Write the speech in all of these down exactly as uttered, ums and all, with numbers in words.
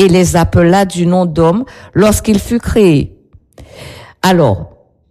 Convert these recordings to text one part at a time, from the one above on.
et les appela du nom d'homme lorsqu'il fut créé. Alors,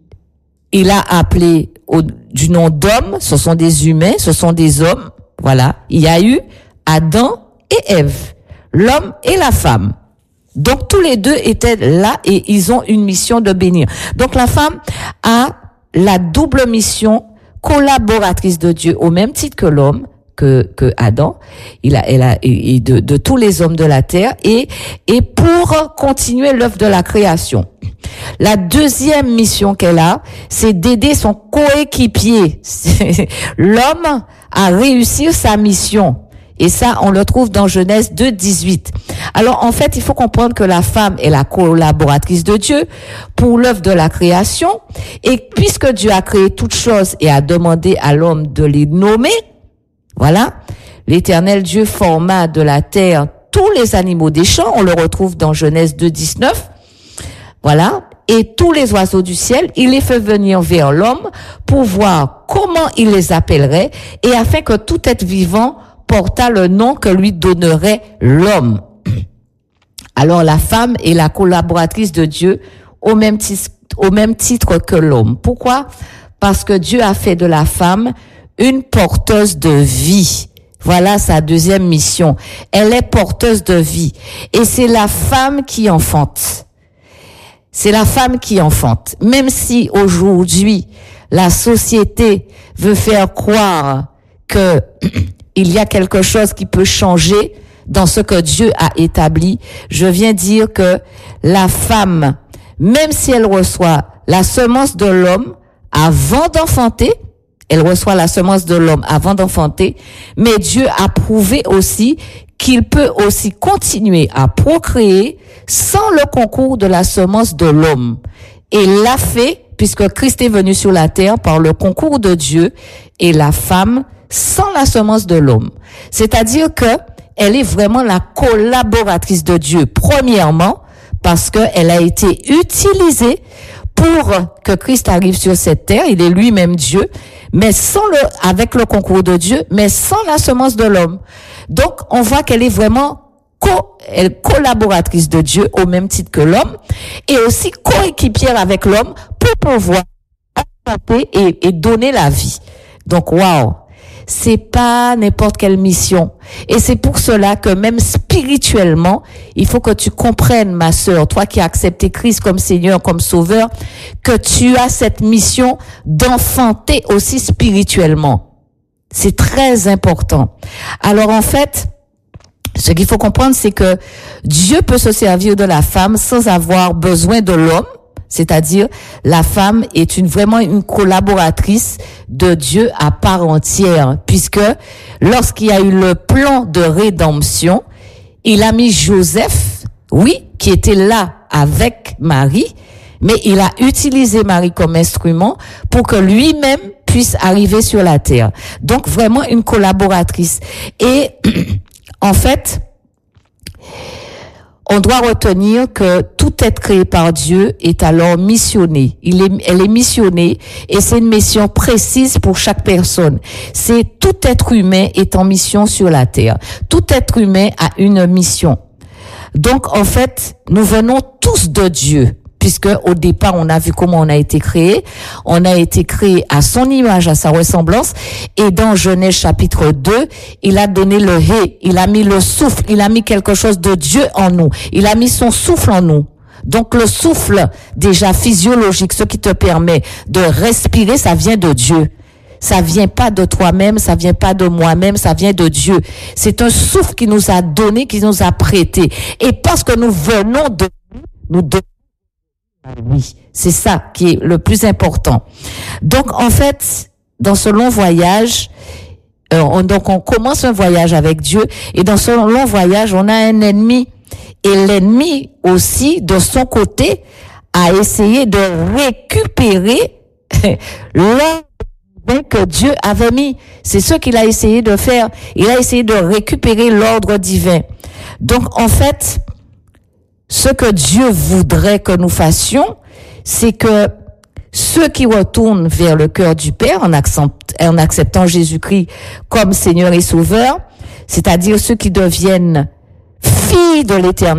il a appelé au, du nom d'homme, ce sont des humains, ce sont des hommes, voilà. Il y a eu Adam et Ève, l'homme et la femme. Donc tous les deux étaient là et ils ont une mission de bénir. Donc la femme a la double mission collaboratrice de Dieu au même titre que l'homme, que que Adam, il a elle a et de de tous les hommes de la terre et et pour continuer l'œuvre de la création. La deuxième mission qu'elle a, c'est d'aider son coéquipier, l'homme, à réussir sa mission. Et ça, on le trouve dans Genèse deux, dix-huit. Alors, en fait, il faut comprendre que la femme est la collaboratrice de Dieu pour l'œuvre de la création. Et puisque Dieu a créé toutes choses et a demandé à l'homme de les nommer, voilà, l'Éternel Dieu forma de la terre tous les animaux des champs. On le retrouve dans Genèse deux, dix-neuf. Voilà. Et tous les oiseaux du ciel, il les fait venir vers l'homme pour voir comment il les appellerait et afin que tout être vivant porta le nom que lui donnerait l'homme. Alors la femme est la collaboratrice de Dieu au même titre, au même titre que l'homme. Pourquoi? Parce que Dieu a fait de la femme une porteuse de vie. Voilà sa deuxième mission. Elle est porteuse de vie. Et c'est la femme qui enfante. C'est la femme qui enfante. Même si aujourd'hui, la société veut faire croire que il y a quelque chose qui peut changer dans ce que Dieu a établi, je viens dire que la femme, même si elle reçoit la semence de l'homme avant d'enfanter, elle reçoit la semence de l'homme avant d'enfanter, mais Dieu a prouvé aussi qu'il peut aussi continuer à procréer sans le concours de la semence de l'homme. Et l'a fait, puisque Christ est venu sur la terre par le concours de Dieu, et la femme sans la semence de l'homme. C'est-à-dire que elle est vraiment la collaboratrice de Dieu, premièrement, parce qu'elle a été utilisée pour que Christ arrive sur cette terre. Il est lui-même Dieu, mais sans le, avec le concours de Dieu, mais sans la semence de l'homme. Donc, on voit qu'elle est vraiment co, elle, collaboratrice de Dieu au même titre que l'homme et aussi coéquipière avec l'homme pour pouvoir apporter et, et donner la vie. Donc, waouh! C'est pas n'importe quelle mission. Et c'est pour cela que même spirituellement, il faut que tu comprennes, ma sœur, toi qui as accepté Christ comme Seigneur, comme Sauveur, que tu as cette mission d'enfanter aussi spirituellement. C'est très important. Alors en fait, ce qu'il faut comprendre, c'est que Dieu peut se servir de la femme sans avoir besoin de l'homme. C'est-à-dire, la femme est une, vraiment une collaboratrice de Dieu à part entière, puisque lorsqu'il y a eu le plan de rédemption, il a mis Joseph, oui, qui était là avec Marie, mais il a utilisé Marie comme instrument pour que lui-même puisse arriver sur la terre. Donc, vraiment une collaboratrice. Et, en fait, on doit retenir que tout être créé par Dieu est alors missionné. Il est, elle est missionnée et c'est une mission précise pour chaque personne. C'est tout être humain est en mission sur la terre. Tout être humain a une mission. Donc, en fait, nous venons tous de Dieu. Puisque au départ, on a vu comment on a été créé. On a été créé à son image, à sa ressemblance. Et dans Genèse chapitre deux, il a donné le hé, il a mis le souffle, il a mis quelque chose de Dieu en nous. Il a mis son souffle en nous. Donc le souffle, déjà physiologique, ce qui te permet de respirer, ça vient de Dieu. Ça vient pas de toi-même, ça vient pas de moi-même, ça vient de Dieu. C'est un souffle qui nous a donné, qui nous a prêté. Et parce que nous venons de nous de oui, c'est ça qui est le plus important. Donc, en fait, dans ce long voyage, euh, on, donc on commence un voyage avec Dieu, et dans ce long voyage, on a un ennemi, et l'ennemi aussi, de son côté, a essayé de récupérer l'ordre que Dieu avait mis. C'est ce qu'il a essayé de faire. Il a essayé de récupérer l'ordre divin. Donc, en fait, ce que Dieu voudrait que nous fassions, c'est que ceux qui retournent vers le cœur du Père en, accept, en acceptant Jésus-Christ comme Seigneur et Sauveur, c'est-à-dire ceux qui deviennent filles de l'Éternel,